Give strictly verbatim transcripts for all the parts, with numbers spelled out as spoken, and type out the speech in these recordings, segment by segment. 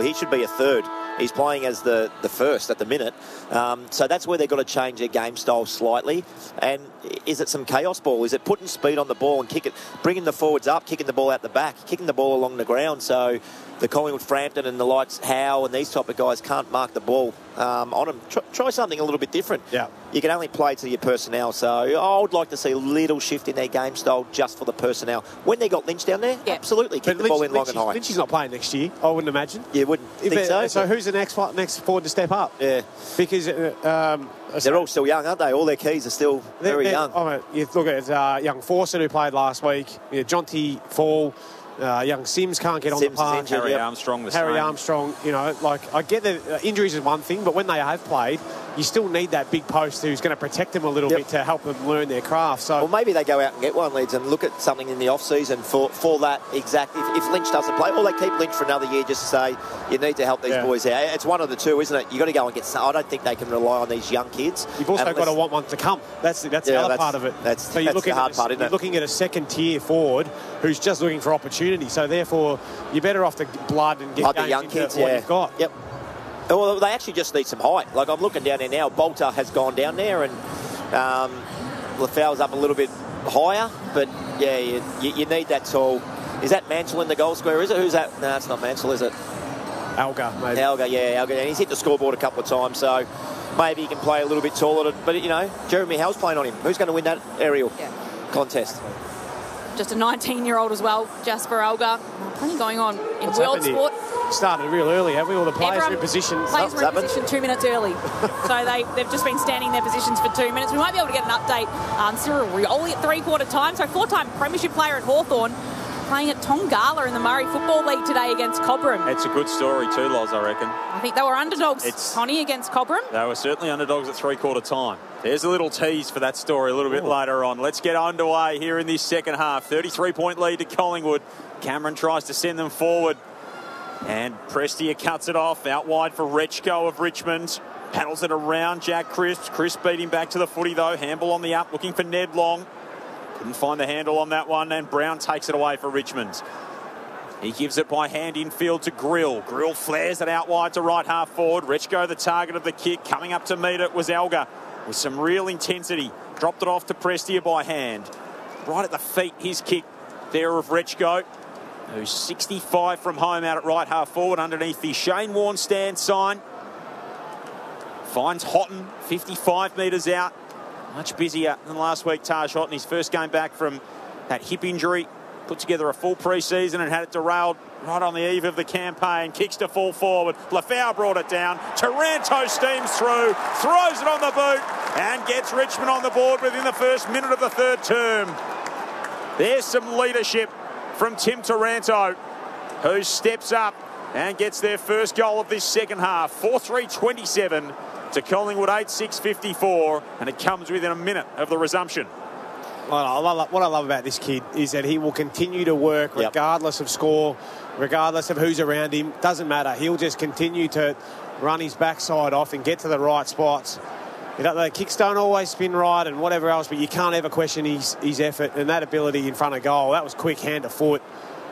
He should be a third. He's playing as the, the first at the minute. Um, so that's where they've got to change their game style slightly. And is it some chaos ball? Is it putting speed on the ball and kick it, bringing the forwards up, kicking the ball out the back, kicking the ball along the ground? So the Collingwood, Frampton and the likes, Howe and these type of guys can't mark the ball um, on them. Try, try something a little bit different. Yeah. You can only play to your personnel. So I would like to see a little shift in their game style just for the personnel. When they got Lynch down there, yeah. absolutely. Kick but the Lynch, ball in long Lynch, and high. Lynch is not playing next year, I wouldn't imagine. You wouldn't if think it, so. So who's the next next forward to step up? Yeah. Because uh, um, they're all still young, aren't they? All their keys are still they're, very they're, young. I mean, you look at uh, young Fawcett who played last week. You know, Jonty Fall. Uh, young Sims can't get on Sims the park. Harry yep. Armstrong the Harry same. Armstrong, you know, like, I get that uh, injuries is one thing, but when they have played, you still need that big post who's going to protect them a little yep. bit to help them learn their craft. So, well, maybe they go out and get one, Leeds, and look at something in the off-season for, for that exact... If, if Lynch doesn't play, or they keep Lynch for another year just to say, you need to help these yeah. boys out. It's one of the two, isn't it? You've got to go and get some... I don't think they can rely on these young kids. You've also Unless, got to want one to come. That's, that's yeah, the other that's, part of it. That's, so that's you're looking the hard at a, part, isn't You're it? looking at a second-tier forward who's just looking for opportunity. So, therefore, you're better off the blood and get like games the young into kids, what yeah. you've got. Yep. Well, they actually just need some height. Like, I'm looking down there now. Bolter has gone down there, and um, Lafau's up a little bit higher. But, yeah, you, you, you need that tall. Is that Mansell in the goal square, is it? Who's that? No, it's not Mansell, is it? Alga, maybe. Alga, yeah, Alga. And he's hit the scoreboard a couple of times, so maybe he can play a little bit taller. But, you know, Jeremy Howe's playing on him. Who's going to win that aerial yeah. contest? Just a nineteen-year-old as well, Jasper Alga. Plenty going on in What's world sport. Here? Started real early, have we? All the players Everyone are in position. Players were in position two minutes early. so they, they've just been standing in their positions for two minutes. We might be able to get an update. Um, Cyril Rioli at three-quarter time. So four-time premiership player at Hawthorn, playing at Tongala in the Murray Football League today against Cobram. It's a good story too, Loz, I reckon. I think they were underdogs, it's, Connie, against Cobram. They were certainly underdogs at three-quarter time. There's a little tease for that story a little bit Ooh. later on. Let's get underway here in this second half. thirty-three point lead to Collingwood. Cameron tries to send them forward. And Prestia cuts it off. Out wide for Rechko of Richmond. Paddles it around Jack Crisp. Crisp beat him back to the footy, though. Handball on the up, looking for Ned Long. Couldn't find the handle on that one, and Brown takes it away for Richmond. He gives it by hand infield to Grill. Grill flares it out wide to right half forward. Rechko, the target of the kick. Coming up to meet it was Alga with some real intensity. Dropped it off to Prestia by hand. Right at the feet, his kick there of Rechko, who's sixty-five from home out at right half forward underneath the Shane Warne stand sign. Finds Houghton, fifty-five metres out. Much busier than last week, Taj Houghton. His first game back from that hip injury. Put together a full pre-season and had it derailed right on the eve of the campaign. Kicks to full forward. Lafau brought it down. Taranto steams through, throws it on the boot and gets Richmond on the board within the first minute of the third term. There's some leadership from Tim Taranto, who steps up and gets their first goal of this second half. four three twenty-seven to Collingwood eight six fifty-four, and it comes within a minute of the resumption. Well, I love, what I love about this kid is that he will continue to work regardless yep. of score, regardless of who's around him. Doesn't matter. He'll just continue to run his backside off and get to the right spots. You know, the kicks don't always spin right and whatever else, but you can't ever question his, his effort and that ability in front of goal. That was quick hand to foot.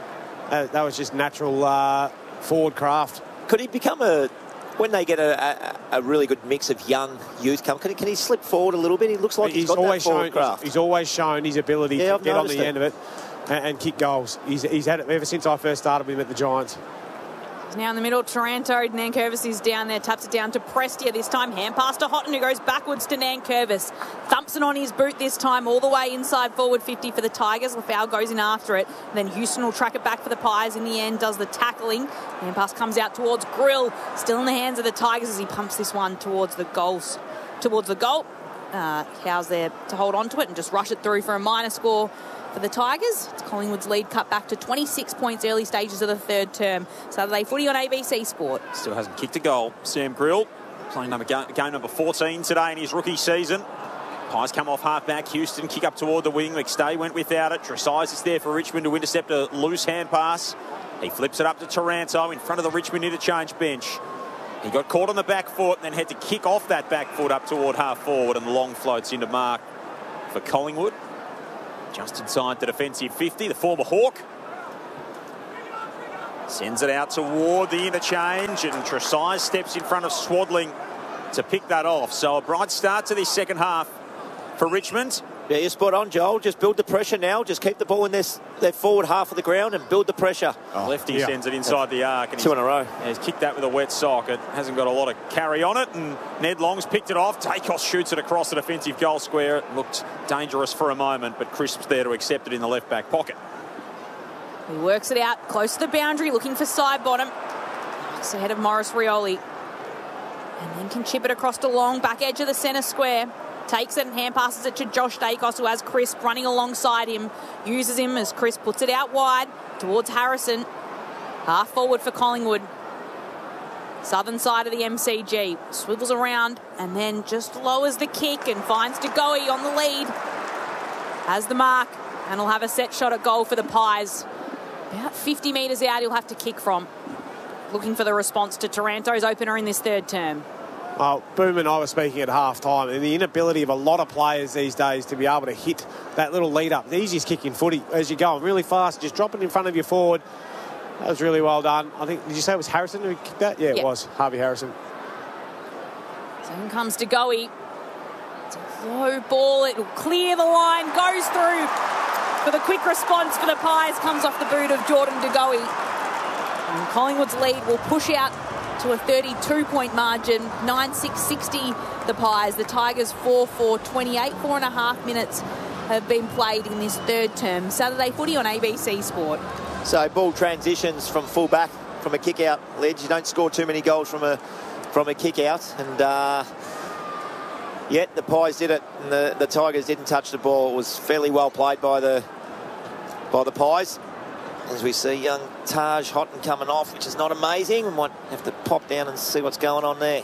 That, that was just natural uh, forward craft. Could he become a... When they get a, a, a really good mix of young youth come, can he, can he slip forward a little bit? He looks like he's, he's got always that forward shown, craft. He's, he's always shown his ability yeah, to I've get on the it. end of it and, and kick goals. He's, he's had it ever since I first started with him at the Giants. He's now in the middle. Taranto, Nankervis is down there, taps it down to Prestia this time. Hand pass to Houghton, who goes backwards to Nankervis. Thumps it on his boot this time, all the way inside forward fifty for the Tigers. Lafau goes in after it. And then Houston will track it back for the Pies in the end, does the tackling. Hand pass comes out towards Grill, still in the hands of the Tigers as he pumps this one towards the goals. Towards the goal. Uh, Howe's there to hold on to it and just rush it through for a minor score for the Tigers. It's Collingwood's lead cut back to twenty-six points early stages of the third term. Saturday footy on A B C Sport. Still hasn't kicked a goal. Sam Grill playing number game, game number fourteen today in his rookie season. Pies come off half-back. Houston kick up toward the wing. McStay went without it. Tresize is there for Richmond to intercept a loose hand pass. He flips it up to Taranto in front of the Richmond interchange bench. He got caught on the back foot and then had to kick off that back foot up toward half forward, and the long floats into mark for Collingwood. Just inside the defensive fifty, the former Hawk. Sends it out toward the interchange, and Tresize steps in front of Swadling to pick that off. So a bright start to this second half for Richmond. Yeah, you're spot on, Joel. Just build the pressure now. Just keep the ball in this, their forward half of the ground and build the pressure. Oh, Lefty yeah. sends it inside the arc. And Two in a row. Yeah, he's kicked that with a wet sock. It hasn't got a lot of carry on it, and Ned Long's picked it off. Dacos shoots it across the defensive goal square. It looked dangerous for a moment, but Crisp's there to accept it in the left-back pocket. He works it out close to the boundary, looking for side bottom. It's ahead of Morris Rioli. And then can chip it across to Long, back edge of the centre square. Takes it and hand passes it to Josh Dacos, who has Crisp running alongside him. Uses him as Crisp puts it out wide towards Harrison. Half forward for Collingwood. Southern side of the M C G. Swivels around and then just lowers the kick and finds DeGoey on the lead. Has the mark and will have a set shot at goal for the Pies. About fifty metres out he'll have to kick from. Looking for the response to Taranto's opener in this third term. Well, Boom and I were speaking at half time, and the inability of a lot of players these days to be able to hit that little lead up. The easiest kick in footy as you're going really fast, just drop it in front of your forward. That was really well done. I think, did you say it was Harrison who kicked that? Yeah, yep. It was. Harvey Harrison. So in comes DeGoey. It's a low ball. It will clear the line, goes through. For the quick response for the Pies comes off the boot of Jordan DeGoey. And Collingwood's lead will push out to a thirty-two point margin. nine six sixty the Pies. The Tigers four four twenty-eight. Four and a half minutes have been played in this third term. Saturday footy on A B C Sport. So ball transitions from full back, from a kick out ledge. You don't score too many goals from a from a kick out. And uh, yet the Pies did it and the, the Tigers didn't touch the ball. It was fairly well played by the by the Pies. As we see young Taj Houghton coming off, which is not amazing. We might have to pop down and see what's going on there.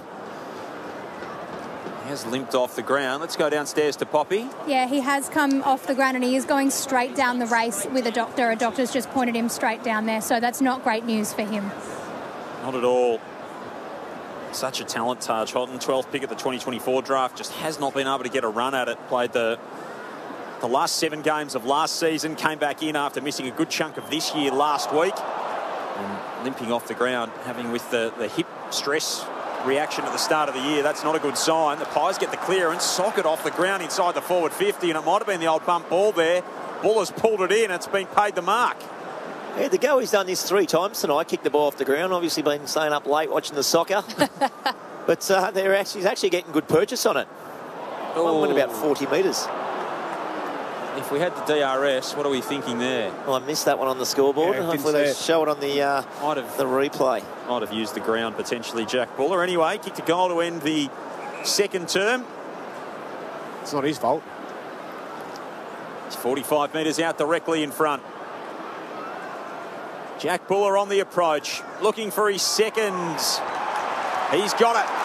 He has limped off the ground. Let's go downstairs to Poppy. Yeah, he has come off the ground and he is going straight down the race with a doctor. A doctor's just pointed him straight down there, so that's not great news for him. Not at all. Such a talent, Taj Houghton. twelfth pick at the twenty twenty-four draft. Just has not been able to get a run at it. Played the... The last seven games of last season, came back in after missing a good chunk of this year last week. And limping off the ground, having with the, the hip stress reaction at the start of the year, that's not a good sign. The Pies get the clearance, sock it off the ground inside the forward fifty, and it might have been the old bump ball there. Buller's pulled it in, it's been paid the mark. Yeah, the go, he's done this three times tonight, kicked the ball off the ground, obviously been staying up late watching the soccer. But uh, they're actually, he's actually getting good purchase on it. One went about forty metres. If we had the D R S, what are we thinking there? Well, I missed that one on the scoreboard. Yeah, Hopefully they it. show it on the uh, Might have, the replay. might have used the ground potentially, Jack Buller. Anyway, kicked a goal to end the second term. It's not his fault. It's forty-five metres out directly in front. Jack Buller on the approach, looking for his second. He's got it.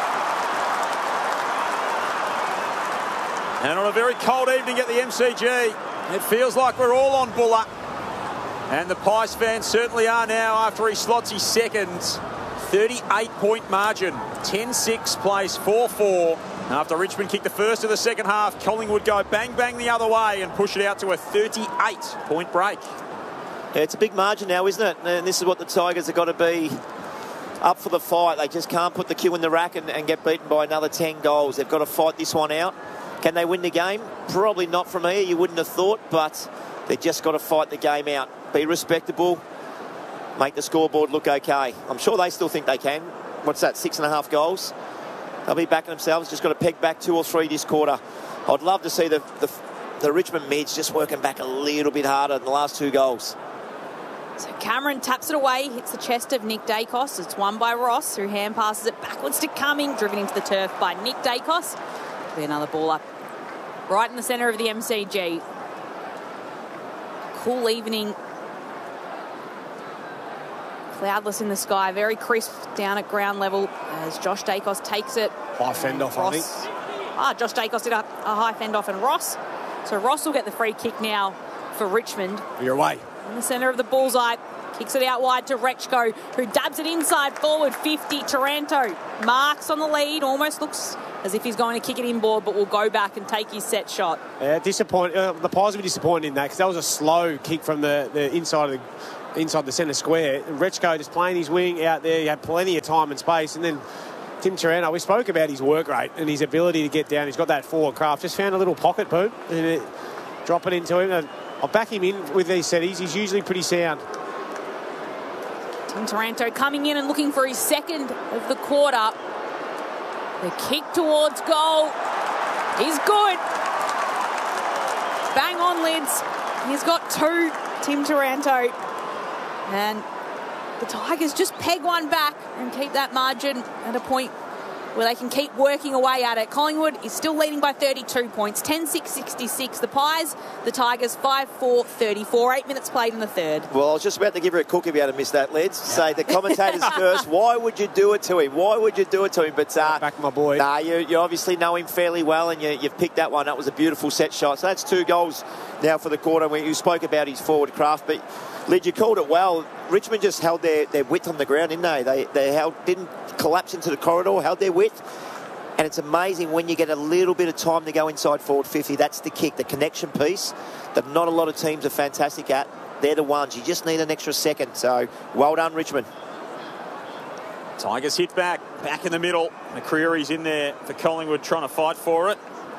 And on a very cold evening at the M C G, it feels like we're all on Buller. And the Pies fans certainly are now after he slots his second. thirty-eight point margin, ten six plays four four. After Richmond kicked the first of the second half, Collingwood go bang bang the other way and push it out to a thirty-eight point break. Yeah, it's a big margin now, isn't it? And this is what the Tigers have got to be up for the fight. They just can't put the cue in the rack and, and get beaten by another ten goals. They've got to fight this one out. Can they win the game? Probably not from here, you wouldn't have thought, but they've just got to fight the game out. Be respectable, make the scoreboard look okay. I'm sure they still think they can. What's that, six and a half goals? They'll be backing themselves, just got to peg back two or three this quarter. I'd love to see the, the, the Richmond mids just working back a little bit harder than the last two goals. So Cameron taps it away, hits the chest of Nick Dacos. It's won by Ross, who hand passes it backwards to Cumming, driven into the turf by Nick Dacos. Be another ball up right in the centre of the M C G. Cool evening. Cloudless in the sky, very crisp down at ground level as Josh Dacos takes it. High fend off, I think. Ah, Josh Dacos did a, a high fend off and Ross. So Ross will get the free kick now for Richmond. You're away. In the centre of the bullseye. Kicks it out wide to Rechko, who dabs it inside forward fifty. Taranto marks on the lead, almost looks as if he's going to kick it inboard, but will go back and take his set shot. Yeah, disappoint. Uh, the Pies will be disappointed in that because that was a slow kick from the, the inside of the inside the centre square. And Rechko just playing his wing out there. He had plenty of time and space, and then Tim Taranto, we spoke about his work rate and his ability to get down. He's got that forward craft. Just found a little pocket, Boom, and it, drop it into him. I'll back him in with these setties. He's usually pretty sound. Tim Taranto coming in and looking for his second of the quarter. The kick towards goal is good. Bang on, Lids. He's got two, Tim Taranto. And the Tigers just peg one back and keep that margin at a point where they can keep working away at it. Collingwood is still leading by thirty-two points, ten six sixty-six. The Pies, the Tigers, five four thirty-four. Eight minutes played in the third. Well, I was just about to give her a cook if you had missed that, Lids. Say the commentators first. Why would you do it to him? Why would you do it to him? But uh, back my boy. Nah, you, you obviously know him fairly well, and you, you've picked that one. That was a beautiful set shot. So that's two goals now for the quarter. We, you spoke about his forward craft, but Lid, you called it well. Richmond just held their, their width on the ground, didn't they? They they held, didn't collapse into the corridor, held their width. And it's amazing when you get a little bit of time to go inside forward fifty. That's the kick, the connection piece that not a lot of teams are fantastic at. They're the ones. You just need an extra second. So well done, Richmond. Tigers hit back, back in the middle. McCreary's in there for Collingwood trying to fight for it.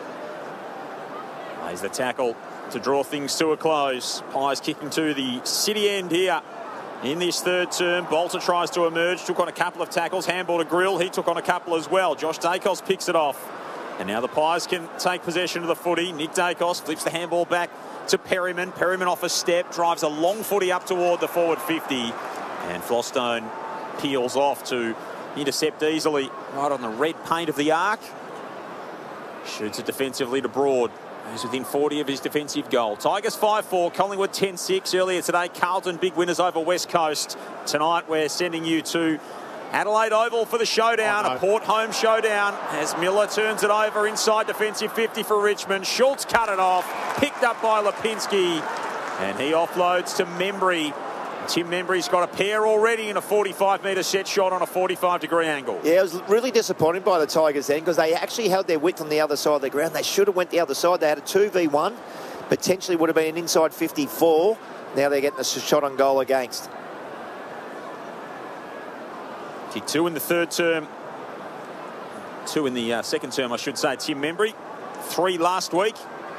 Plays the tackle to draw things to a close. Pies kicking to the city end here in this third term. Bolter tries to emerge, took on a couple of tackles. Handball to Grill, he took on a couple as well. Josh Dacos picks it off. And now the Pies can take possession of the footy. Nick Dacos flips the handball back to Perryman. Perryman off a step, drives a long footy up toward the forward fifty. And Flostone peels off to intercept easily right on the red paint of the arc. Shoots it defensively to Broad. He's within forty of his defensive goal. Tigers five four, Collingwood ten six. Earlier today, Carlton big winners over West Coast. Tonight, we're sending you to Adelaide Oval for the showdown, oh, no. a Port home showdown, as Miller turns it over inside defensive fifty for Richmond. Schultz cut it off, picked up by Lipinski, and he offloads to Membry. Tim Membry's got a pair already in a forty-five metre set shot on a forty-five degree angle. Yeah, I was really disappointed by the Tigers then because they actually held their width on the other side of the ground. They should have went the other side. They had a two v one, potentially would have been an inside fifty-four. Now they're getting a shot on goal against. Kick two in the third term. Two in the uh, second term, I should say. Tim Membry. Three last week.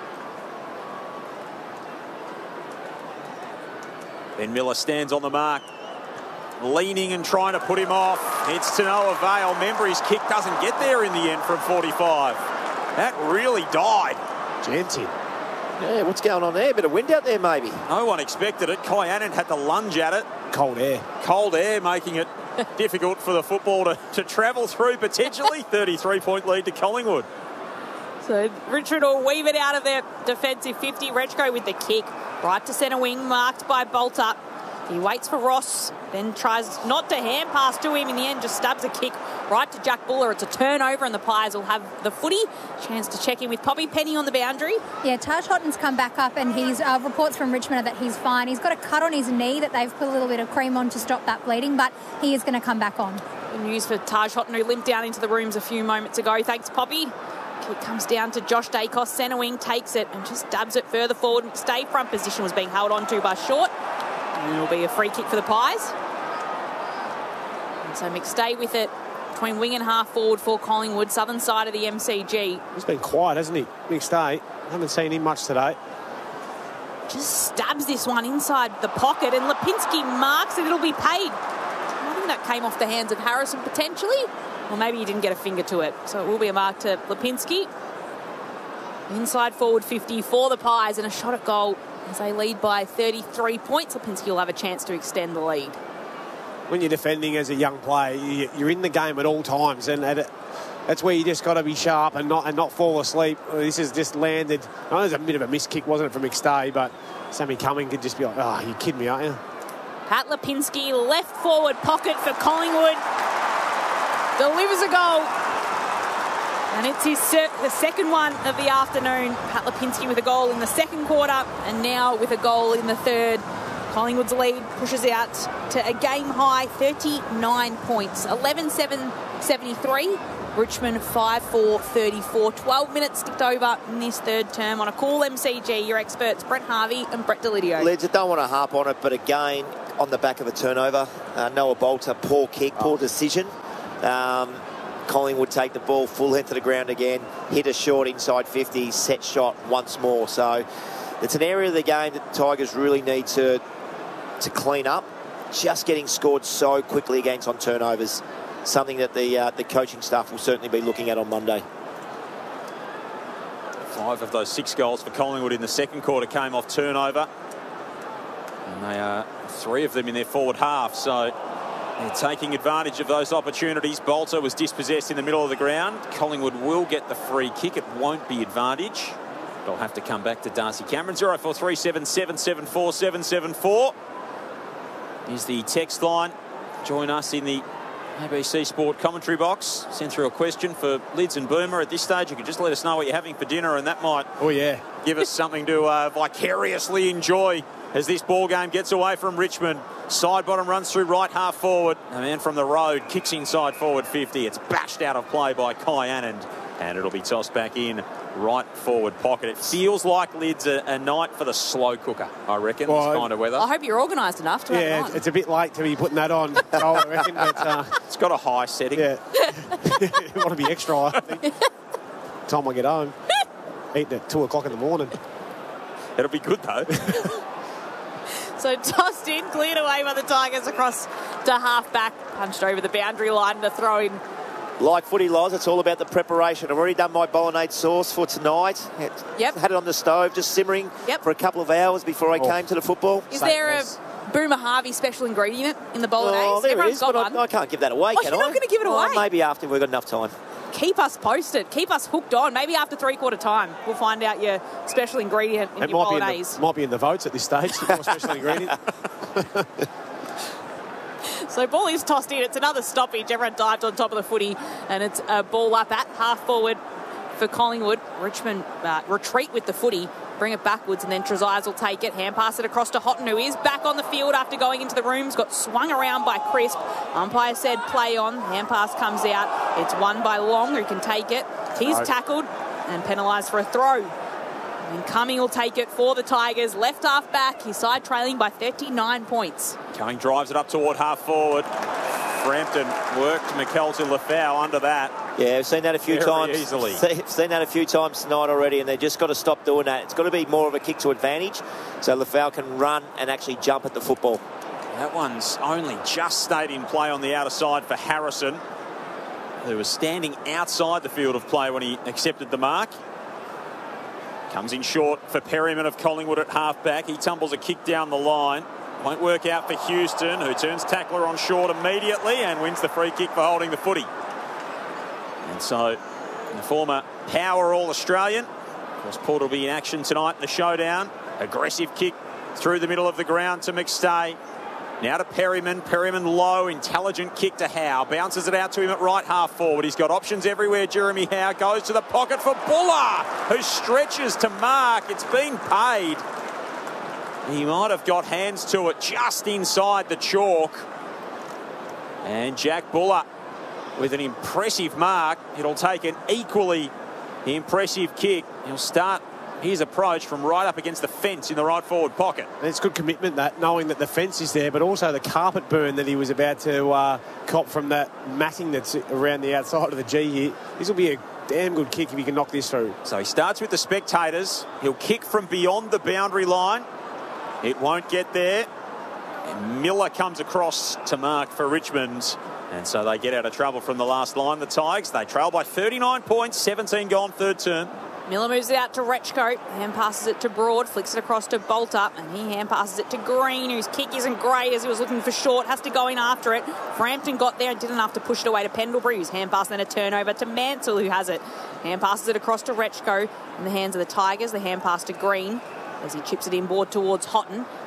Ben Miller stands on the mark, leaning and trying to put him off. It's to no avail. Membry's kick doesn't get there in the end from forty-five. That really died. Genty. Yeah, what's going on there? Bit of wind out there, maybe. No one expected it. Kai Annan had to lunge at it. Cold air. Cold air making it difficult for the football to, to travel through, potentially. thirty-three point lead to Collingwood. So Richmond will weave it out of their defensive fifty. Rechko with the kick. Right to centre wing, marked by Bolter. He waits for Ross, then tries not to hand pass to him. In the end, just stabs a kick right to Jack Buller. It's a turnover, and the Pies will have the footy. Chance to check in with Poppy Penny on the boundary. Yeah, Taj Hotton's come back up, and he's uh, reports from Richmond are that he's fine. He's got a cut on his knee that they've put a little bit of cream on to stop that bleeding, but he is going to come back on. Good news for Taj Hotton, who limped down into the rooms a few moments ago. Thanks, Poppy. Kick comes down to Josh Dacos. Centre wing takes it and just dabs it further forward. McStay front position was being held on to by Short. And it'll be a free kick for the Pies. And so McStay with it between wing and half forward for Collingwood, southern side of the M C G. He's been quiet, hasn't he, McStay? Haven't seen him much today. Just stabs this one inside the pocket, and Lipinski marks it. It'll be paid. I think that came off the hands of Harrison potentially. Or maybe he didn't get a finger to it. So it will be a mark to Lipinski. Inside forward fifty for the Pies, and a shot at goal as they lead by thirty-three points. Lipinski will have a chance to extend the lead. When you're defending as a young player, you're in the game at all times, and that's where you just got to be sharp and not and not fall asleep. This has just landed. I know there's a bit of a missed kick, wasn't it, from McStay, but Sammy Cumming could just be like, oh, you kidding me, aren't you? Pat Lipinski, left forward pocket for Collingwood. Delivers a goal. And it's his se the second one of the afternoon. Pat Lipinski with a goal in the second quarter, and now with a goal in the third. Collingwood's lead pushes out to a game-high thirty-nine points. eleven seven seventy-three. Richmond five four thirty-four. twelve minutes ticked over in this third term on a cool M C G. Your experts, Brett Harvey and Brett Delidio. Lids, I don't want to harp on it, but again, on the back of a turnover, uh, Noah Bolter, poor kick, poor decision. Um, Collingwood take the ball full length to the ground again, hit a short inside fifty, set shot once more. So it's an area of the game that the Tigers really need to to clean up. Just getting scored so quickly against on turnovers, something that the uh, the coaching staff will certainly be looking at on Monday. Five of those six goals for Collingwood in the second quarter came off turnover, and they are three of them in their forward half. So they're taking advantage of those opportunities. Bolter was dispossessed in the middle of the ground. Collingwood will get the free kick. It won't be advantage. They'll have to come back to Darcy Cameron. zero four three seven seven seven four seven seven four is the text line. Join us in the A B C Sport commentary box. Send through a question for Lids and Boomer. At this stage, you can just let us know what you're having for dinner, and that might oh yeah give us something to uh, vicariously enjoy as this ball game gets away from Richmond. Side bottom runs through right half forward. A man from the road kicks inside forward fifty. It's bashed out of play by Kai Anand, and it'll be tossed back in right forward pocket. It feels like, Lids, a, a night for the slow cooker, I reckon, well, this kind of weather. I hope you're organised enough to have it yeah, on. it's a bit late to be putting that on. Oh, I reckon, but, uh, It's got a high setting. yeah, you want to be extra, I think. Time I get home, eating at two o'clock in the morning. It'll be good, though. So tossed in, cleared away by the Tigers across to half-back. Punched over the boundary line to throw in. Like footy, Loz, it's all about the preparation. I've already done my bolognese sauce for tonight. Yep. Had it on the stove, just simmering Yep. for a couple of hours before I Oh. came to the football. Is there a Boomer Harvey special ingredient in the bolognese? Oh, there Everyone's is, got but one. I, I can't give that away, Oh, can you're I? not gonna give it Well, away? maybe after we've got enough time. Keep us posted. Keep us hooked on. Maybe after three-quarter time, we'll find out your special ingredient in It your might be in, bolognese. the, might be in the votes at this stage. More special ingredient. So ball is tossed in. It's another stoppage. Everyone dived on top of the footy, and it's a ball up at half forward for Collingwood. Richmond uh, retreat with the footy, bring it backwards, and then Trezise will take it. Hand pass it across to Houghton, who is back on the field after going into the rooms. Got swung around by Crisp. Umpire said play on. Hand pass comes out. It's won by Long, who can take it. He's Right. tackled and penalised for a throw. And Cumming will take it for the Tigers. Left half back. His side trailing by thirty-nine points. Cumming drives it up toward half forward. Frampton worked McKelty Lafau under that. Yeah, we've seen that a few Very times. easily. We've seen that a few times tonight already, and they've just got to stop doing that. It's got to be more of a kick to advantage, so Lafau can run and actually jump at the football. That one's only just stayed in play on the outer side for Harrison, who was standing outside the field of play when he accepted the mark. Comes in short for Perryman of Collingwood at half-back. He tumbles a kick down the line. Won't work out for Houston, who turns tackler on short immediately and wins the free kick for holding the footy. And so the former power All-Australian, of course, Port will be in action tonight in the showdown. Aggressive kick through the middle of the ground to McStay. Now to Perryman. Perryman low, intelligent kick to Howe. Bounces it out to him at right half forward. He's got options everywhere. Jeremy Howe goes to the pocket for Buller, who stretches to mark. It's been paid. He might have got hands to it just inside the chalk. And Jack Buller with an impressive mark. It'll take an equally impressive kick. He'll start his approach from right up against the fence in the right forward pocket. And it's good commitment, that, knowing that the fence is there, but also the carpet burn that he was about to uh, cop from that matting that's around the outside of the G here. This will be a damn good kick if he can knock this through. So he starts with the spectators. He'll kick from beyond the boundary line. It won't get there. And Miller comes across to mark for Richmond. And so they get out of trouble from the last line. The Tigers, they trail by thirty-nine points, seventeen gone third term. Miller moves it out to Rechko, hand passes it to Broad, flicks it across to Bolter, and he hand passes it to Green, whose kick isn't great as he was looking for short, has to go in after it. Frampton got there and didn't have to push it away to Pendlebury, whose hand pass then a turnover to Mansell, who has it. Hand passes it across to Rechko in the hands of the Tigers, the hand pass to Green as he chips it inboard towards Houghton.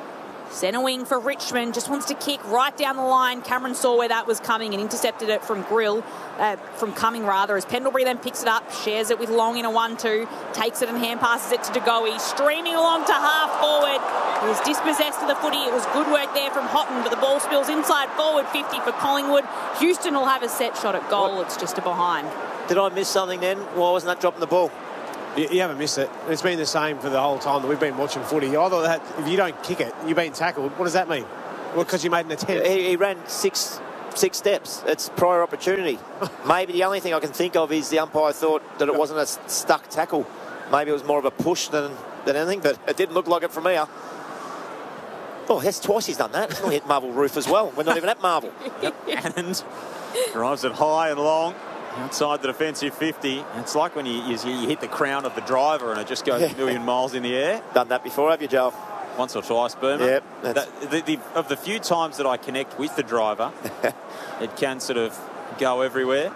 Centre wing for Richmond, just wants to kick right down the line. Cameron saw where that was coming and intercepted it from Grill, uh, from coming rather, as Pendlebury then picks it up, shares it with Long in a one two, takes it and hand passes it to De Goey, streaming along to half forward. He was dispossessed of the footy. It was good work there from Houghton, but the ball spills inside forward fifty for Collingwood. Houston will have a set shot at goal. What? It's just a behind. Did I miss something then? Why wasn't that dropping the ball? You, you haven't missed it. It's been the same for the whole time that we've been watching footy. I thought that if you don't kick it, you've been tackled. What does that mean? Well, because you made an attempt. He, he ran six six steps. It's prior opportunity. Maybe the only thing I can think of is the umpire thought that it wasn't a stuck tackle. Maybe it was more of a push than, than anything, but it didn't look like it from here. Oh, that's twice he's done that. He's hit Marvel roof as well. We're not even at Marvel. Yep. And drives it high and long outside the defensive fifty. It's like when you, you, you hit the crown of the driver and it just goes yeah. a million miles in the air. Done that before, have you, Joel? Once or twice, Boomer. Yep. The, the, the, of the few times that I connect with the driver, it can sort of go everywhere.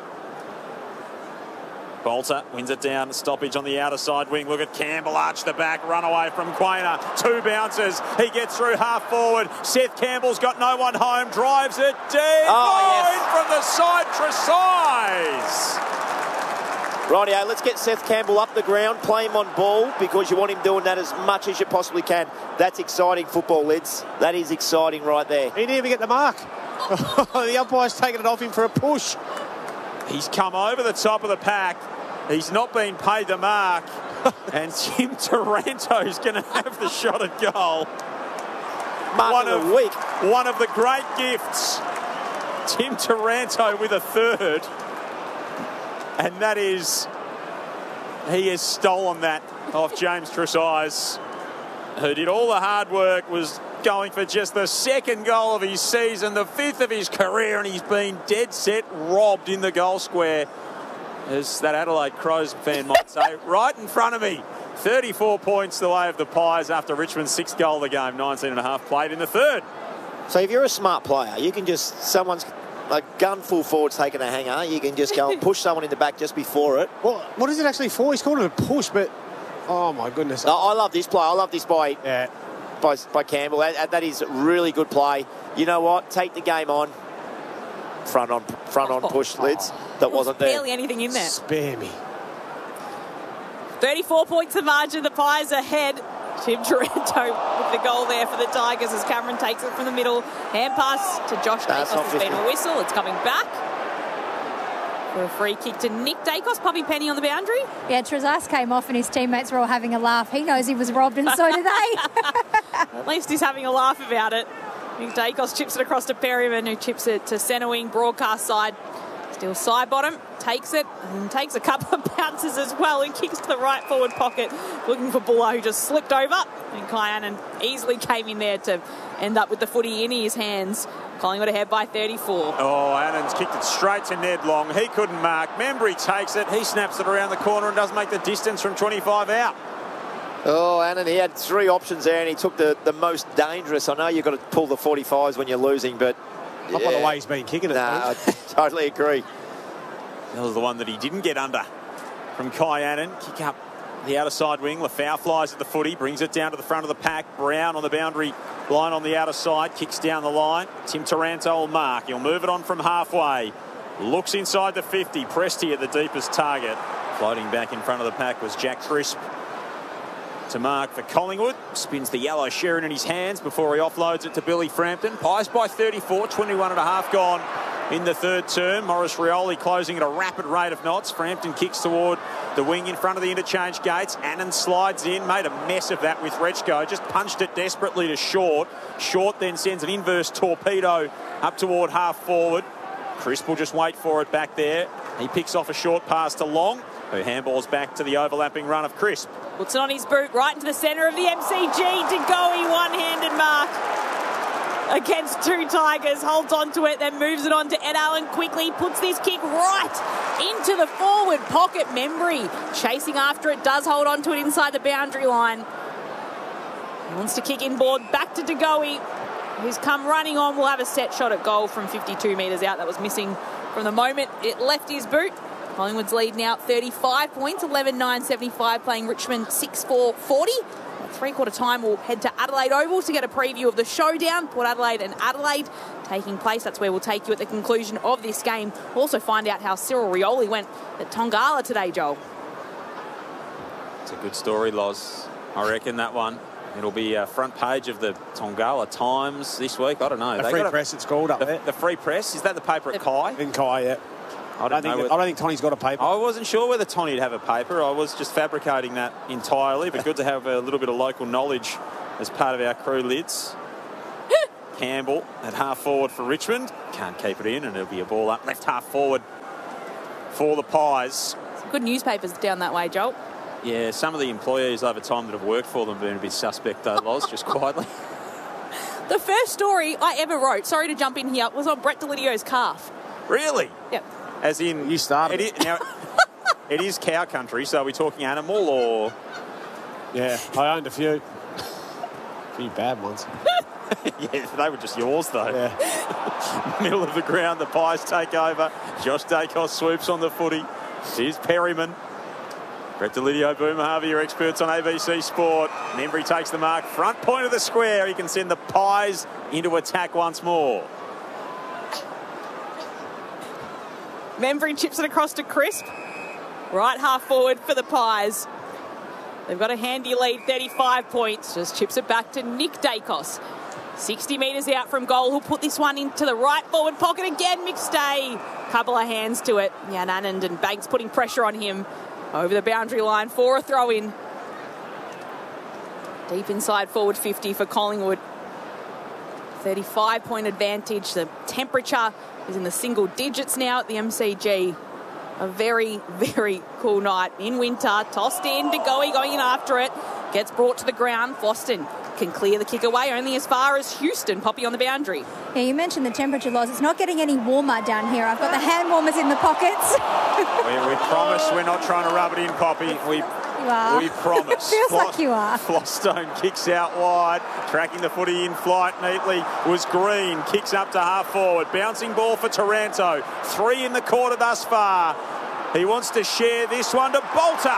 Bolter wins it down, stoppage on the outer side wing. Look at Campbell arch the back, run away from Quainer. Two bounces. He gets through half forward. Seth Campbell's got no one home, drives it deep. Oh, oh yes. From the side, Tresize. Rightio, let's get Seth Campbell up the ground, play him on ball because you want him doing that as much as you possibly can. That's exciting football, Lids. That is exciting right there. He didn't even get the mark. The umpire's taken it off him for a push. He's come over the top of the pack. He's not been paid the mark. And Tim Taranto's going to have the shot at goal. Mark one of of the week. One of the great gifts. Tim Taranto with a third. And that is, he has stolen that off James Tresize, who did all the hard work, was going for just the second goal of his season, the fifth of his career, and he's been dead set robbed in the goal square, as that Adelaide Crows fan might say, right in front of me. thirty-four points the way of the Pies after Richmond's sixth goal of the game, nineteen and a half played in the third. So if you're a smart player, you can just, someone's a gun full forward taking a hanger, you can just go and push someone in the back just before it. Well, what is it actually for? He's called it a push, but oh my goodness. I, I love this play. I love this by, yeah. by, by Campbell. That, that is really good play. You know what? Take the game on. Front on front on push, oh, Lids. That wasn't there. Barely anything in there. Spare me. thirty-four points of margin. The Pies ahead. Tim Taranto with the goal there for the Tigers as Cameron takes it from the middle. Hand pass to Josh Dacos. Has been a whistle. It's coming back for a free kick to Nick Dacos. Puppy Penny on the boundary. Yeah, Tresize came off and his teammates were all having a laugh. He knows he was robbed and so did they. At least he's having a laugh about it. Nick Dacos chips it across to Perryman, who chips it to centre wing, broadcast side. Still side bottom, takes it and takes a couple of bounces as well and kicks to the right forward pocket, looking for Buller, who just slipped over. And Kyanan easily came in there to end up with the footy in his hands. Collingwood ahead by thirty-four. Oh, Annan's kicked it straight to Ned Long. He couldn't mark. Membry takes it. He snaps it around the corner and does make the distance from twenty-five out. Oh, Annan, he had three options there and he took the, the most dangerous. I know you've got to pull the forty-fives when you're losing, but... Not by the way he's been kicking it. Nah, I totally agree. That was the one that he didn't get under from Kyanan. Kick up the outer side wing. Lafau flies at the footy, brings it down to the front of the pack. Brown on the boundary line on the outer side, kicks down the line. Tim Taranto will mark. He'll move it on from halfway. Looks inside the fifty. Presti at the deepest target. Floating back in front of the pack was Jack Crisp to mark for Collingwood. Spins the yellow Sherrin in his hands before he offloads it to Billy Frampton. Pies by thirty-four, twenty-one and a half gone in the third term. Morris Rioli closing at a rapid rate of knots. Frampton kicks toward the wing in front of the interchange gates. Annan slides in, made a mess of that with Rechko. Just punched it desperately to Short. Short then sends an inverse torpedo up toward half forward. Crisp will just wait for it back there. He picks off a short pass to Long, who handballs back to the overlapping run of Crisp. Puts it on his boot right into the centre of the M C G. Degoe, one-handed mark against two Tigers. Holds on to it, then moves it on to Ed Allen quickly. Puts this kick right into the forward pocket. Membry chasing after it, does hold on to it inside the boundary line. He wants to kick inboard back to Degoe, who's come running on. Will have a set shot at goal from fifty-two metres out. That was missing from the moment it left his boot. Collingwood's lead now thirty-five points, eleven nine seventy-five, playing Richmond six four forty. Three-quarter time, we'll head to Adelaide Oval to get a preview of the showdown. Port Adelaide and Adelaide taking place. That's where we'll take you at the conclusion of this game. We'll also find out how Cyril Rioli went at Tongala today, Joel. It's a good story, Loz. I reckon that one. It'll be uh, front page of the Tongala Times this week. I don't know. The they Free got a, Press, it's called up the, there. The Free Press, is that the paper at Kai? In Kai, yeah. I don't, I don't, know think, I don't think Tony's got a paper. I wasn't sure whether Tony would have a paper. I was just fabricating that entirely, but good to have a little bit of local knowledge as part of our crew lids. Campbell at half forward for Richmond. Can't keep it in, and it'll be a ball up left half forward for the Pies. Some good newspapers down that way, Joel. Yeah, some of the employees over time that have worked for them have been a bit suspect, though, Loz, just quietly. The first story I ever wrote, sorry to jump in here, was on Brett Delidio's calf. Really? Yep. As in, you started. It is, now, it is cow country, so are we talking animal or? Yeah, I owned a few. A few bad ones. Yeah, they were just yours though. Yeah. Middle of the ground, the Pies take over. Josh Dacos swoops on the footy. Here's Perryman. Brett Delidio, Boomer Harvey, your experts on A B C Sport. Membry takes the mark, front point of the square. He can send the Pies into attack once more. Membry chips it across to Crisp. Right half forward for the Pies. They've got a handy lead, thirty-five points. Just chips it back to Nick Dacos. sixty metres out from goal. Who'll put this one into the right forward pocket again. McStay. Couple of hands to it. Jan Anand and Banks putting pressure on him. Over the boundary line for a throw-in. Deep inside forward fifty for Collingwood. thirty-five point advantage. The temperature is in the single digits now at the M C G. A very, very cool night in winter. Tossed in to Goey, going in after it. Gets brought to the ground. Boston can clear the kick away only as far as Houston. Poppy on the boundary. Yeah, you mentioned the temperature loss. It's not getting any warmer down here. I've got the hand warmers in the pockets. we, we promise we're not trying to rub it in, Poppy. We You are. We promise. Feels Flo- like you are. Flostone kicks out wide, tracking the footy in flight neatly was Green. Kicks up to half forward. Bouncing ball for Taranto. Three in the quarter thus far. He wants to share this one to Bolter.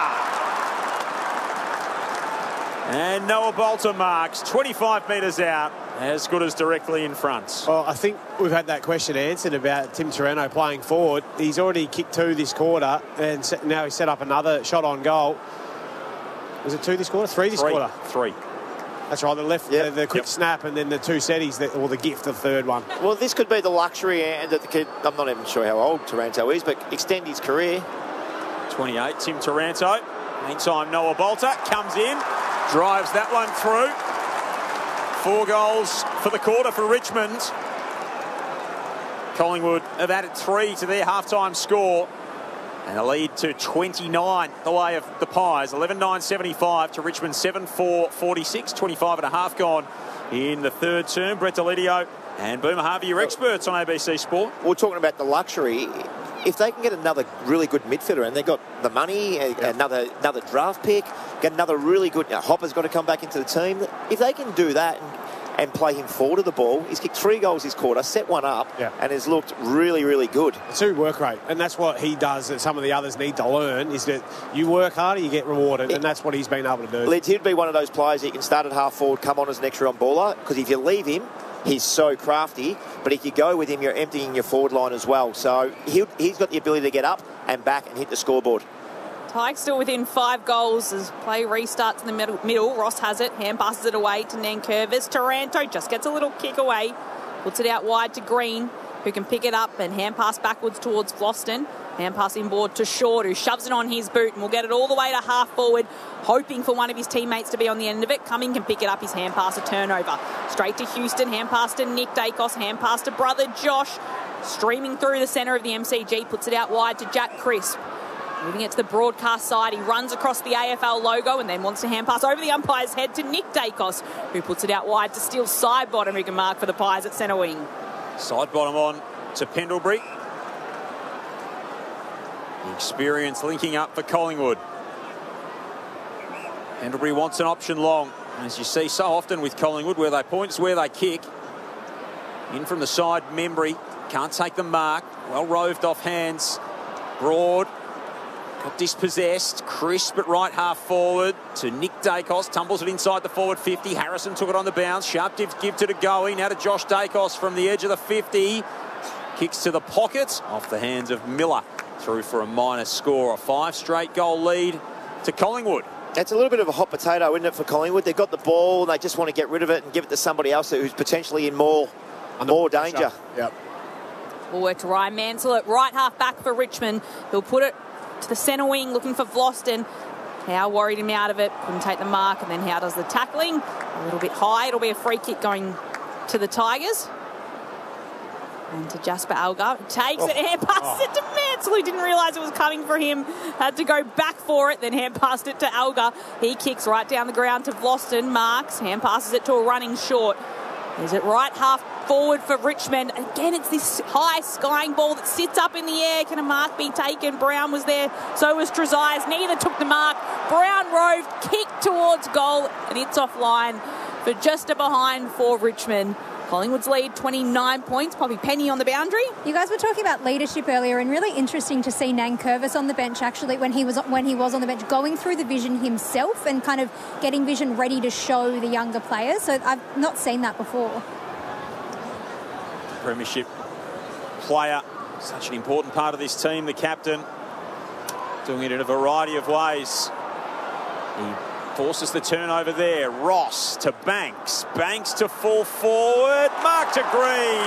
And Noah Bolter marks twenty-five metres out, as good as directly in front. Well, I think we've had that question answered about Tim Taranto playing forward. He's already kicked two this quarter, and now he's set up another shot on goal. Was it two this quarter? Three this Three. quarter? Three. That's right, the left, Yep. the, the quick Yep. snap, and then the two setties, that, or the gift, the third one. Well, this could be the luxury, and that the kid, I'm not even sure how old Taranto is, but extend his career. twenty-eight, Tim Taranto. Meantime, Noah Bolter comes in, drives that one through. Four goals for the quarter for Richmond. Collingwood have added three to their halftime score. And a lead to twenty-nine, the way of the Pies. eleven nine seventy-five to Richmond, seven four forty-six. twenty-five and a half gone in the third term. Brett Delidio and Boomer Harvey, your experts on A B C Sport. We're talking about the luxury. If they can get another really good midfielder, and they've got the money, yeah. another another draft pick, get another really good... You know, Hopper's got to come back into the team. If they can do that and, and play him forward of the ball, he's kicked three goals this quarter, set one up, yeah. and has looked really, really good. It's a work rate, and that's what he does that some of the others need to learn, is that you work harder, you get rewarded, and that's what he's been able to do. Lids, he'd be one of those players that you can start at half forward, come on as an extra on baller, because if you leave him, he's so crafty, but if you go with him, you're emptying your forward line as well. So he'll, he's got the ability to get up and back and hit the scoreboard. Tigers still within five goals as play restarts in the middle. middle. Ross has it, hand passes it away to Nankervis. Taranto just gets a little kick away, puts it out wide to Green, who can pick it up and hand pass backwards towards Floston. Hand pass inboard to Short, who shoves it on his boot and will get it all the way to half forward, hoping for one of his teammates to be on the end of it. Cumming can pick it up, his hand pass, a turnover. Straight to Houston, hand pass to Nick Dacos, hand pass to brother Josh. Streaming through the centre of the M C G, puts it out wide to Jack Crisp. Moving it to the broadcast side, he runs across the A F L logo and then wants to hand pass over the umpire's head to Nick Dacos, who puts it out wide to Steele Sidebottom, who can mark for the Pies at centre wing. Sidebottom on to Pendlebury. The experience linking up for Collingwood. Pendlebury wants an option long. As you see so often with Collingwood, where they point is where they kick. In from the side, Membry can't take the mark. Well roved off hands. Broad got dispossessed. Crisp at right half forward to Nick Dacos. Tumbles it inside the forward fifty. Harrison took it on the bounce. Sharp give, give to Degoe. Now to Josh Dacos from the edge of the fifty. Kicks to the pocket. Off the hands of Miller. Through for a minor score. A five straight goal lead to Collingwood. It's a little bit of a hot potato, isn't it, for Collingwood? They've got the ball and they just want to get rid of it and give it to somebody else who's potentially in more, more danger. Yep. We'll work to Ryan Mansell at right half back for Richmond. He'll put it to the centre wing looking for Vlosten. Howe worried him out of it. Couldn't take the mark, and then Howe does the tackling. A little bit high. It'll be a free kick going to the Tigers. And to Jasper Algar, takes oh. it, hand passes oh. it to Mansell, who didn't realise it was coming for him. Had to go back for it, then hand passed it to Algar. He kicks right down the ground to Vlosten, marks, hand passes it to a running short. Is it right half forward for Richmond? Again, it's this high skying ball that sits up in the air. Can a mark be taken? Brown was there, so was Trezise. Neither took the mark. Brown roved, kicked towards goal, and it's offline for just a behind for Richmond. Collingwood's lead, twenty-nine points. Probably Penny on the boundary. You guys were talking about leadership earlier, and really interesting to see Nankervis on the bench, actually, when he was when he was on the bench, going through the vision himself and kind of getting vision ready to show the younger players. So I've not seen that before. Premiership player, such an important part of this team, the captain, doing it in a variety of ways. He forces the turnover there. Ross to Banks. Banks to full forward. Mark to Green.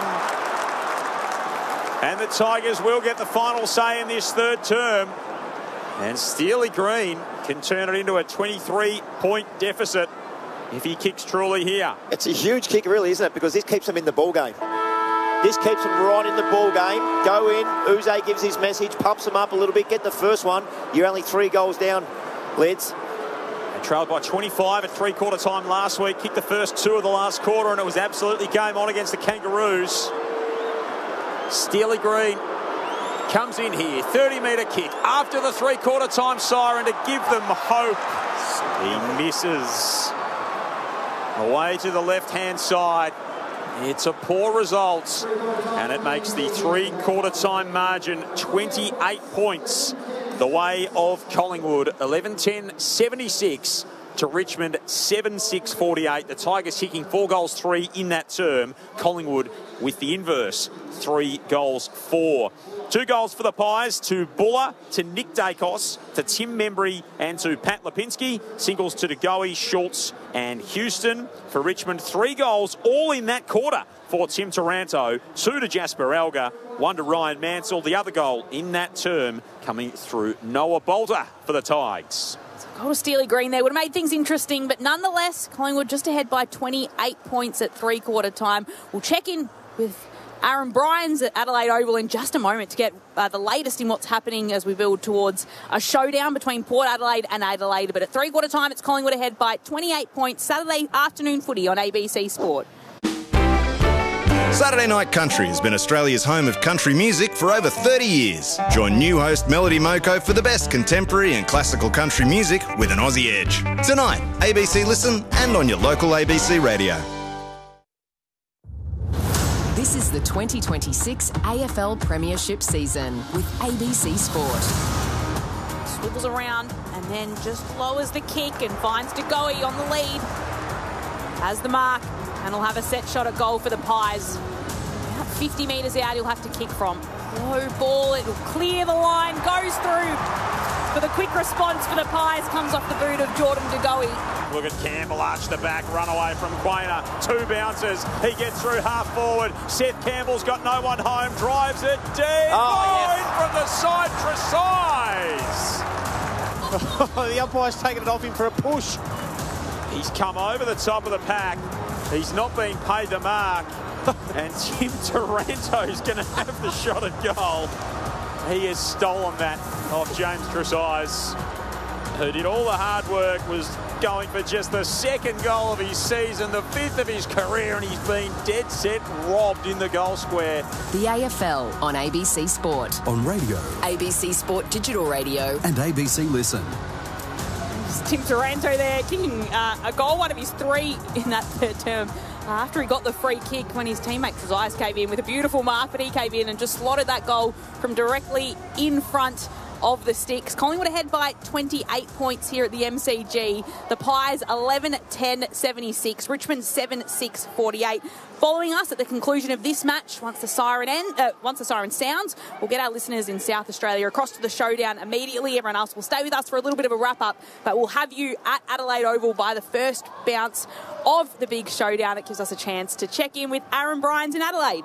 And the Tigers will get the final say in this third term. And Steely Green can turn it into a twenty-three point deficit if he kicks truly here. It's a huge kick, really, isn't it? Because this keeps them in the ball game. This keeps them right in the ball game. Go in. Uze gives his message, pumps them up a little bit. Get the first one. You're only three goals down, Lids. Trailed by twenty-five at three-quarter time last week. Kicked the first two of the last quarter, and it was absolutely game on against the Kangaroos. Steely Green comes in here. thirty metre kick after the three-quarter time siren to give them hope. He misses. Away to the left-hand side. It's a poor result, and it makes the three-quarter time margin twenty-eight points. The way of Collingwood, eleven ten seventy-six to Richmond, seven six forty-eight. The Tigers kicking four goals, three in that term. Collingwood with the inverse, three goals, four. Two goals for the Pies, to Buller, to Nick Dacos, to Tim Membry and to Pat Lipinski. Singles to Degoe, Schultz and Houston. For Richmond, three goals, all in that quarter for Tim Taranto. Two to Jasper Algar, one to Ryan Mansell. The other goal in that term coming through Noah Bolter for the Tigers. Goal to Steely Green there would have made things interesting, but nonetheless, Collingwood just ahead by twenty-eight points at three-quarter time. We'll check in with Aaron Bryans at Adelaide Oval in just a moment to get uh, the latest in what's happening as we build towards a showdown between Port Adelaide and Adelaide. But at three-quarter time, it's Collingwood ahead by twenty-eight points. Saturday afternoon footy on A B C Sport. Saturday Night Country has been Australia's home of country music for over thirty years. Join new host Melody Moko for the best contemporary and classical country music with an Aussie edge. Tonight, A B C Listen and on your local A B C radio. This is the twenty twenty-six A F L Premiership season with A B C Sport. Swivels around and then just lowers the kick and finds Degoe on the lead. Has the mark. And he'll have a set shot at goal for the Pies. About fifty metres out, he'll have to kick from. Low ball, it'll clear the line, goes through. For the quick response for the Pies, comes off the boot of Jordan Degoe. Look at Campbell arch the back, run away from Quainer. Two bounces, he gets through half forward. Seth Campbell's got no one home, drives it deep. Oh, yes. From the side, Trezise. The umpire's taken it off him for a push. He's come over the top of the pack. He's not being paid the mark. And Tim Taranto's going to have the shot at goal. He has stolen that off James Trezise, who did all the hard work, was going for just the second goal of his season, the fifth of his career, and he's been dead set robbed in the goal square. The A F L on A B C Sport. On radio. A B C Sport Digital Radio. And A B C Listen. Tim Taranto there kicking uh, a goal, one of his three in that third term. Uh, after he got the free kick when his teammate Trezise came in with a beautiful mark, but he came in and just slotted that goal from directly in front of the sticks. Collingwood ahead by twenty-eight points here at the M C G. The Pies eleven ten seventy-six. Richmond seven six forty-eight. Following us at the conclusion of this match, once the siren end, uh, once the siren sounds, we'll get our listeners in South Australia across to the showdown immediately. Everyone else will stay with us for a little bit of a wrap-up, but we'll have you at Adelaide Oval by the first bounce of the big showdown. It gives us a chance to check in with Aaron Bryans in Adelaide.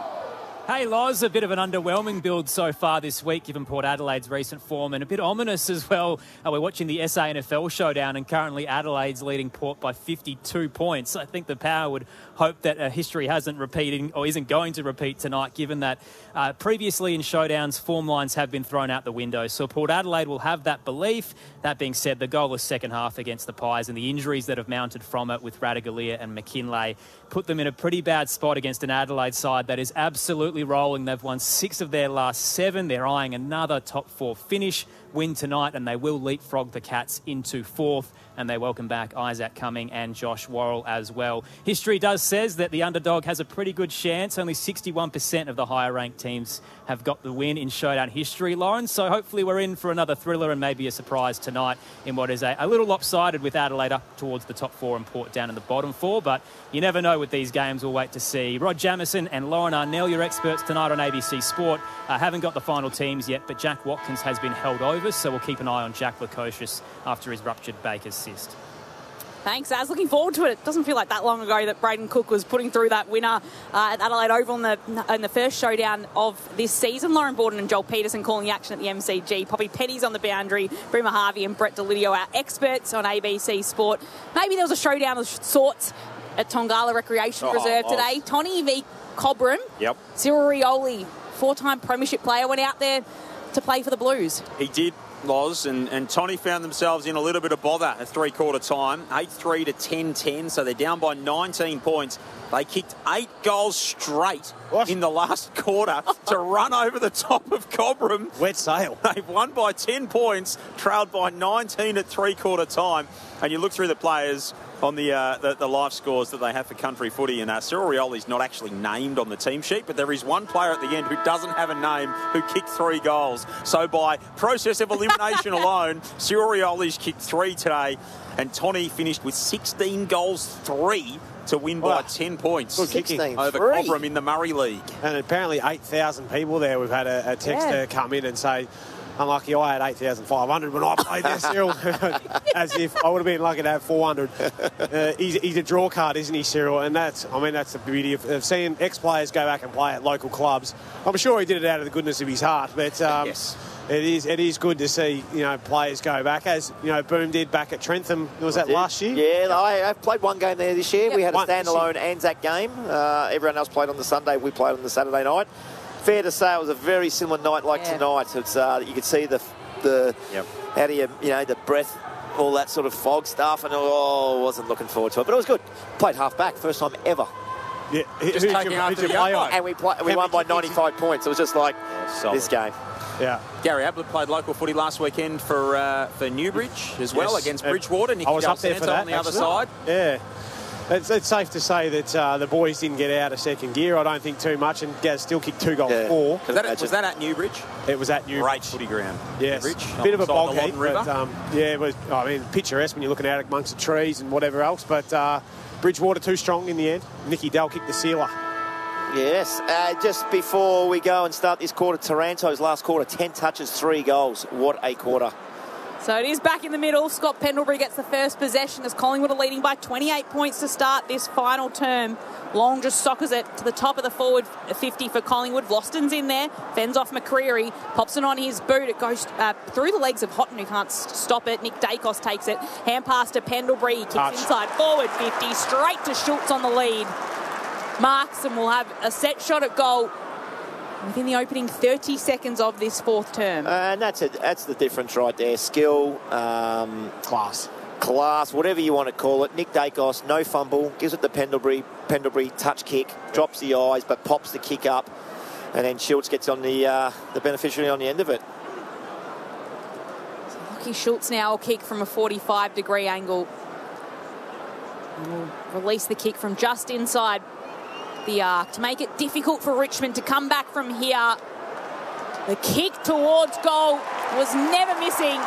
Hey Loz, a bit of an underwhelming build so far this week given Port Adelaide's recent form, and a bit ominous as well. Uh, we're watching the S A N F L showdown and currently Adelaide's leading Port by fifty-two points. I think the Power would hope that uh, history hasn't repeated or isn't going to repeat tonight, given that uh, previously in showdowns form lines have been thrown out the window. So Port Adelaide will have that belief. That being said, the goalless second half against the Pies and the injuries that have mounted from it with Radaglia and McKinlay put them in a pretty bad spot against an Adelaide side that is absolutely rolling. They've won six of their last seven. They're eyeing another top four finish win tonight, and they will leapfrog the Cats into fourth. And they welcome back Isaac Cumming and Josh Worrell as well. History does says that the underdog has a pretty good chance. Only sixty-one percent of the higher ranked teams have got the win in showdown history, Lauren. So hopefully we're in for another thriller and maybe a surprise tonight in what is a, a little lopsided with Adelaide up towards the top four and Port down in the bottom four. But you never know with these games. We'll wait to see. Rod Jamieson and Lauren Arnell, your experts tonight on A B C Sport, uh, haven't got the final teams yet, but Jack Watkins has been held over, so we'll keep an eye on Jack Lukosius after his ruptured Baker's cyst. Thanks, Az. Looking forward to it. It doesn't feel like that long ago that Braden Cook was putting through that winner uh, at Adelaide Oval in the, in the first showdown of this season. Lauren Borden and Joel Peterson calling the action at the M C G. Poppy Petty's on the boundary. Brima Harvey and Brett Delidio, our experts on A B C Sport. Maybe there was a showdown of sorts at Tongala Recreation Oh, Reserve oh. today. Tony v Cobram. Yep. Cyril Rioli, four-time premiership player, went out there to play for the Blues. He did, Loz, and, and Tony found themselves in a little bit of bother at three-quarter time. eight three to ten ten, so they're down by nineteen points. They kicked eight goals straight What? in the last quarter to run over the top of Cobram. Wet sail. They've won by ten points, trailed by nineteen at three-quarter time. And you look through the players on the, uh, the the live scores that they have for country footy, and uh, Cyril Rioli's not actually named on the team sheet, but there is one player at the end who doesn't have a name who kicked three goals. So by process of elimination alone, Cyril Rioli's kicked three today, and Tony finished with sixteen goals, three to win by Wow. ten points Good kicking. over three. Cobram in the Murray League. And apparently eight thousand people there. We've had a, a texter Yeah. come in and say, unlucky I had eight thousand five hundred when I played there, Cyril. As if I would have been lucky to have four hundred. Uh, he's, he's a draw card, isn't he, Cyril? And that's, I mean, that's the beauty of, of seeing ex-players go back and play at local clubs. I'm sure he did it out of the goodness of his heart, but um, Yes. it is it is good to see, you know, players go back, as, you know, Boom did back at Trentham. Was that last year? Yeah, I, I've played one game there this year. Yep. We had a One this standalone Anzac game. Uh, everyone else played on the Sunday. We played on the Saturday night. Fair to say, it was a very similar night like Yeah. tonight. It's uh, you could see the the Yep. how do you you know the breath, all that sort of fog stuff, and oh, wasn't looking forward to it. But it was good. Played half back, first time ever, Yeah. Just Who'd taking you- after who'd you the play umpire. on? and we play, we How won by many kickings? ninety-five points. It was just like solid. this game. Yeah. Gary Ablett played local footy last weekend for uh, for Newbridge as well Yes. against And Bridgewater. Nicky I was up there for Dalsanto that on the other actually. side. Yeah. It's, it's safe to say that uh, the boys didn't get out of second gear. I don't think too much, and Gaz still kicked two goals Yeah. four. Was that, at, was that at Newbridge? It was at New. Great footy ground. Yes, Newbridge. bit of a alongside bulk the heap, Loddon River. but um, yeah, it was. I mean, picturesque when you're looking out amongst the trees and whatever else. But uh, Bridgewater too strong in the end. Nicky Dell kicked the sealer. Yes, uh, just before we go and start this quarter, Taranto's last quarter, ten touches, three goals. What a quarter. So it is back in the middle. Scott Pendlebury gets the first possession as Collingwood are leading by twenty-eight points to start this final term. Long just soccers it to the top of the forward fifty for Collingwood. Vlosten's in there, fends off McCreery, pops it on his boot. It goes uh, through the legs of Houghton, who can't s- stop it. Nick Dacos takes it. Hand pass to Pendlebury. He kicks Touch. inside forward fifty, straight to Schultz on the lead. Marks and will have a set shot at goal within the opening thirty seconds of this fourth term. And that's it. That's the difference right there. Skill, um, Class. class, whatever you want to call it. Nick Dacos, no fumble, gives it to Pendlebury. Pendlebury touch kick, drops the eyes, but pops the kick up, and then Schultz gets on the uh, the beneficiary on the end of it. Lockie Schultz now will kick from a forty-five degree angle. And will release the kick from just inside the arc to make it difficult for Richmond to come back from here. The kick towards goal was never missing.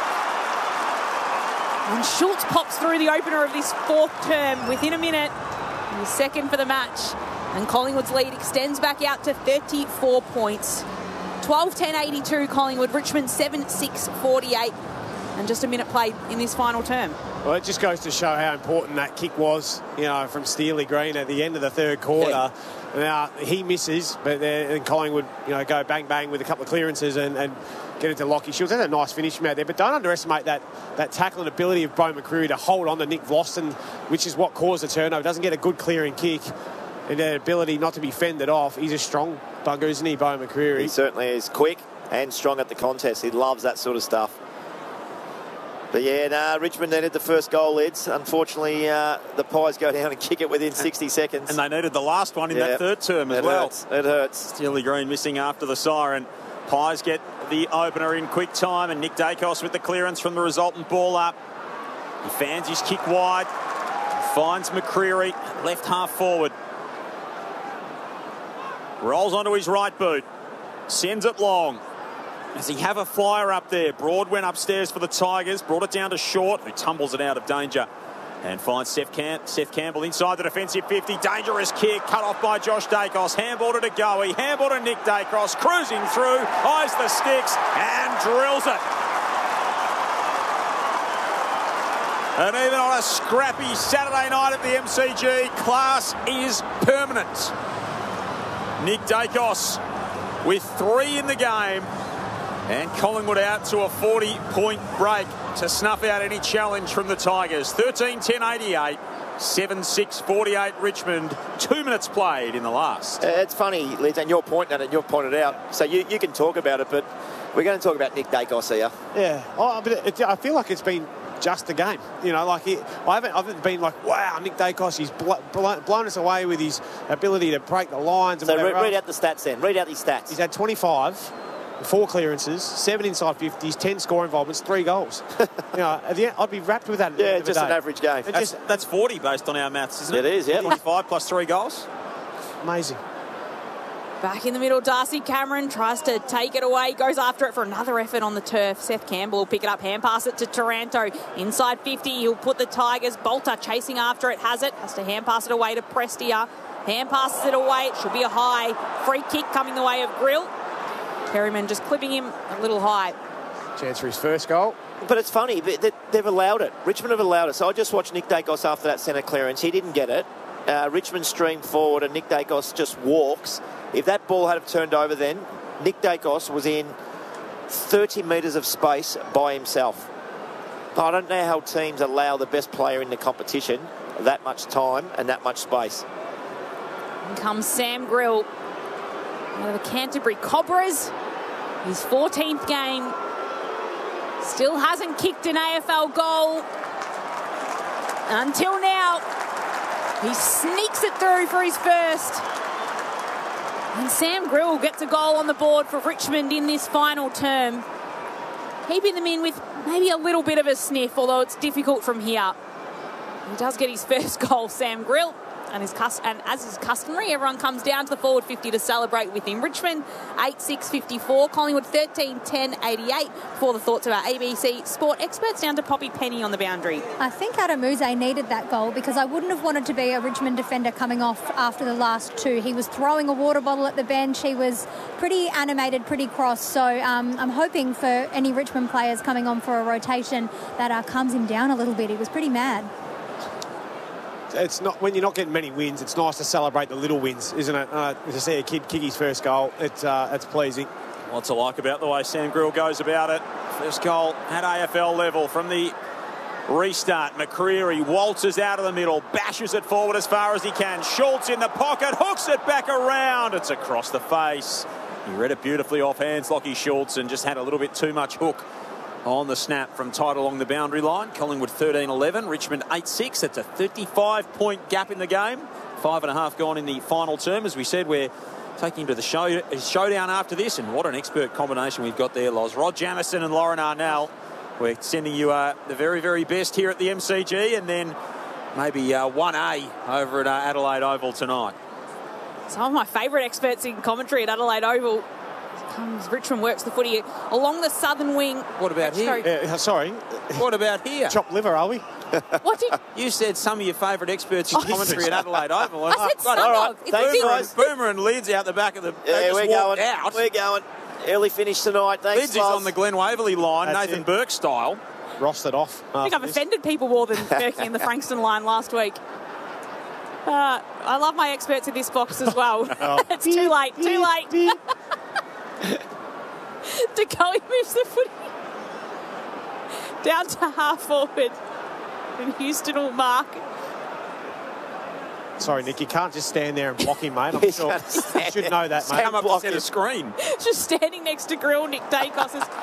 And Schultz pops through the opener of this fourth term within a minute. He's second for the match. And Collingwood's lead extends back out to thirty-four points. twelve ten eighty-two Collingwood, Richmond seven six forty-eight. And just a minute played in this final term. Well, it just goes to show how important that kick was, you know, from Steely Green at the end of the third quarter. Yeah. Now, he misses, but then Collingwood, you know, go bang-bang with a couple of clearances and, and get into Lockie Shields. That's a nice finish from out there, but don't underestimate that that tackling ability of Bo McCreary to hold on to Nick Vlauston, which is what caused the turnover. Doesn't get a good clearing kick, and the ability not to be fended off. He's a strong bugger, isn't he, Bo McCreary? He certainly is quick and strong at the contest. He loves that sort of stuff. But yeah, nah, Richmond needed the first goal, Lids. Unfortunately, uh, the Pies go down and kick it within sixty seconds. And they needed the last one in yeah. that third term as it well. Hurts. It hurts. Steely Green missing after the siren. Pies get the opener in quick time, and Nick Dacos with the clearance from the resultant ball up. He fans his kick wide, finds McCreary, left half forward. Rolls onto his right boot, sends it long. Does he have a flyer up there? Broad went upstairs for the Tigers, brought it down to Short, who tumbles it out of danger and finds Seth, Cam Seth Campbell inside the defensive fifty. Dangerous kick, cut off by Josh Dacos. Handball to Goey, handball to Nick Dacos, cruising through, eyes the sticks and drills it. And even on a scrappy Saturday night at the M C G, class is permanent. Nick Dacos with three in the game. And Collingwood out to a forty point break to snuff out any challenge from the Tigers. thirteen ten eighty-eight, seven six forty-eight Richmond. Two minutes played in the last. Uh, it's funny, Liz, and you're pointing at it, you've pointed out. So you, you can talk about it, but we're going to talk about Nick Dacos here. Yeah, oh, but it, I feel like it's been just a game. You know, like he, I, haven't, I haven't been like, wow, Nick Dacos, he's bl bl blown us away with his ability to break the lines. And so whatever. Read, read out the stats then. Read out his stats. He's had twenty-five. Four clearances, seven inside fifties, ten score involvements, three goals. You know, at the end, I'd be wrapped with that. Yeah, just an average game. That's, just, that's forty based on our maths, isn't it? It is, yeah. twenty-five plus three goals. Amazing. Back in the middle, Darcy Cameron tries to take it away, goes after it for another effort on the turf. Seth Campbell will pick it up, hand pass it to Taranto. Inside fifty, he'll put the Tigers. Bolter chasing after it, has it. Has to hand pass it away to Prestia. Hand passes it away. It should be a high. Free kick coming the way of Grill. Perryman just clipping him a little high. Chance for his first goal. But it's funny, they've allowed it. Richmond have allowed it. So I just watched Nick Dacos after that centre clearance. He didn't get it. Uh, Richmond streamed forward and Nick Dacos just walks. If that ball had turned over then, Nick Dacos was in thirty metres of space by himself. I don't know how teams allow the best player in the competition that much time and that much space. In comes Sam Grill out of the Canterbury Cobras. His fourteenth game. Still hasn't kicked an A F L goal until now. He sneaks it through for his first. And Sam Grill gets a goal on the board for Richmond in this final term. Keeping them in with maybe a little bit of a sniff, although it's difficult from here. He does get his first goal, Sam Grill. And, his and as is customary, everyone comes down to the forward fifty to celebrate with him. Richmond, eight six fifty-four. Collingwood, thirteen ten eighty-eight. For the thoughts of our A B C Sport experts, down to Poppy Penny on the boundary. I think Adamuzze needed that goal because I wouldn't have wanted to be a Richmond defender coming off after the last two. He was throwing a water bottle at the bench. He was pretty animated, pretty cross. So um, I'm hoping for any Richmond players coming on for a rotation that uh, calms him down a little bit. He was pretty mad. It's not when you're not getting many wins. It's nice to celebrate the little wins, isn't it? Uh, to see a kid kick his first goal, it's uh, it's pleasing. Lots to like about the way Sam Grill goes about it. First goal at A F L level from the restart. McCreary waltzes out of the middle, bashes it forward as far as he can. Schultz in the pocket, hooks it back around. It's across the face. He read it beautifully off hands, Lockie Schultz, and just had a little bit too much hook on the snap from tight along the boundary line. Collingwood thirteen eleven, Richmond eight six. That's a thirty-five point gap in the game. Five and a half gone in the final term. As we said, we're taking him to the show, showdown after this, and what an expert combination we've got there, Loz. Rod Jamieson and Lauren Arnell. We're sending you uh, the very, very best here at the M C G, and then maybe uh, one A over at uh, Adelaide Oval tonight. Some of my favourite experts in commentary at Adelaide Oval. comes Richmond, works the footy along the southern wing. What about here? Uh, sorry. What about here? Chopped liver, are we? What did You said some of your favourite experts in commentary at Adelaide Oval. I said some All right. of. It's Thanks, big. guys. Boomer and Lids out the back of the. they Yeah, just we're walked going. out. We're going. Early finish tonight. Thanks, Lids is Loz. on the Glen Waverley line, That's Nathan it. Burke style. Rostered off. I think I've offended people more than Berkey in the Frankston line last week. Uh, I love my experts in this box as well. Oh. It's too late, too late. DeCoey moves the footy down to half forward. And Houston will mark. Sorry, Nick, you can't just stand there and block him, mate. I'm He's sure gonna stand you should know that, mate. Come up to block centre him. screen. Just standing next to Grill, Nick Dacos is